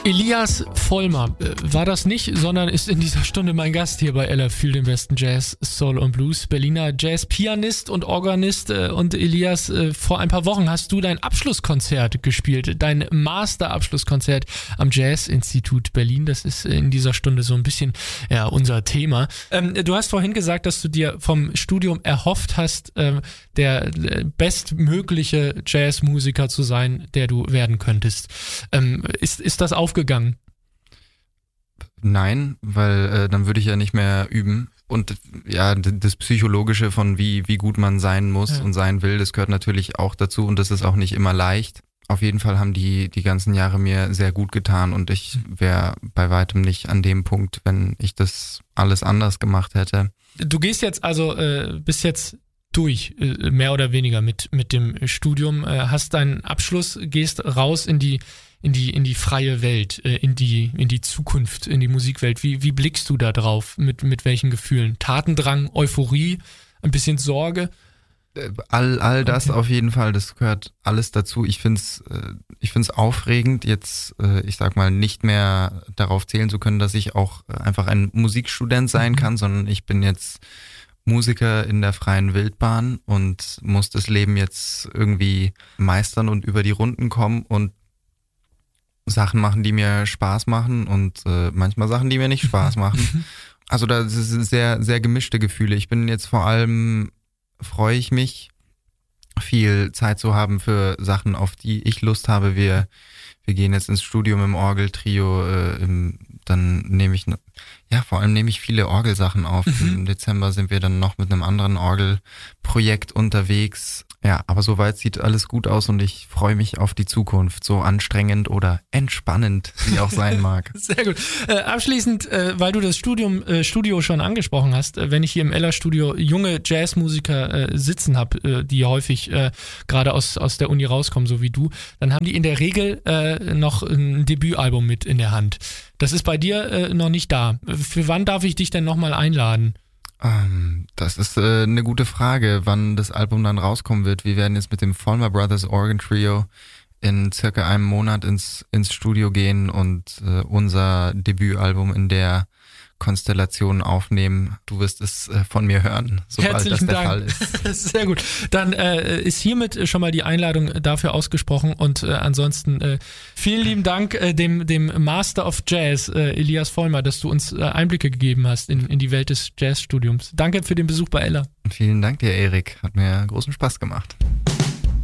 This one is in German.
Elias Vollmer war das nicht, sondern ist in dieser Stunde mein Gast hier bei Ella für den besten Jazz, Soul und Blues. Berliner Jazz-Pianist und Organist. Und Elias, vor ein paar Wochen hast du dein Abschlusskonzert gespielt, dein Master-Abschlusskonzert am Jazz-Institut Berlin. Das ist in dieser Stunde so ein bisschen unser Thema. Du hast vorhin gesagt, dass du dir vom Studium erhofft hast, der bestmögliche Jazzmusiker zu sein, der du werden könntest. Ist das aufgegangen? Nein, weil dann würde ich ja nicht mehr üben. Und ja, das Psychologische von wie gut man sein muss und sein will, das gehört natürlich auch dazu und das ist auch nicht immer leicht. Auf jeden Fall haben die ganzen Jahre mir sehr gut getan und ich wäre bei weitem nicht an dem Punkt, wenn ich das alles anders gemacht hätte. Du gehst jetzt also, bist jetzt durch, mehr oder weniger mit dem Studium, hast deinen Abschluss, gehst raus in die freie Welt, in die Zukunft, in die Musikwelt. Wie blickst du da drauf? Mit welchen Gefühlen? Tatendrang, Euphorie, ein bisschen Sorge? All das auf jeden Fall, das gehört alles dazu. Ich find's aufregend, jetzt, ich sag mal, nicht mehr darauf zählen zu können, dass ich auch einfach ein Musikstudent sein kann, sondern ich bin jetzt Musiker in der freien Wildbahn und muss das Leben jetzt irgendwie meistern und über die Runden kommen und Sachen machen, die mir Spaß machen und manchmal Sachen, die mir nicht Spaß machen. Also da sind sehr, sehr gemischte Gefühle. Ich bin jetzt vor allem, freue ich mich, viel Zeit zu haben für Sachen, auf die ich Lust habe. Wir gehen jetzt ins Studium im Orgeltrio, dann nehme ich viele Orgelsachen auf. Im Dezember sind wir dann noch mit einem anderen Orgelprojekt unterwegs. Ja, aber soweit sieht alles gut aus und ich freue mich auf die Zukunft, so anstrengend oder entspannend, wie auch sein mag. Sehr gut. Abschließend, weil du das Studio schon angesprochen hast, wenn ich hier im Ella-Studio junge Jazzmusiker sitzen habe, die häufig gerade aus der Uni rauskommen, so wie du, dann haben die in der Regel noch ein Debütalbum mit in der Hand. Das ist bei dir noch nicht da. Für wann darf ich dich denn nochmal einladen? Das ist eine gute Frage, wann das Album dann rauskommen wird. Wir werden jetzt mit dem Vollmer Brothers Organ Trio in circa einem Monat ins Studio gehen und unser Debütalbum in der Konstellation aufnehmen. Du wirst es von mir hören, sobald Herzlichen das der Dank. Fall ist. Sehr gut. Dann ist hiermit schon mal die Einladung dafür ausgesprochen und ansonsten vielen lieben Dank dem Master of Jazz, Elias Vollmer, dass du uns Einblicke gegeben hast in die Welt des Jazzstudiums. Danke für den Besuch bei Ella. Vielen Dank dir, Erik. Hat mir großen Spaß gemacht.